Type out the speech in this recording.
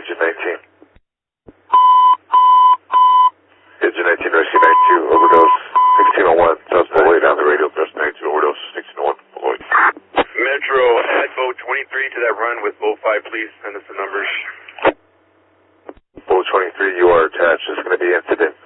Pigeon 19. Pigeon 19, Rescue 92, overdose, 1601, South Beloit, down the radio, Rescue 92, overdose, 1601, Beloit. Metro, add boat 23 to that run with boat 5, please. Send us the numbers. Boat 23, you are attached. There's going to be incident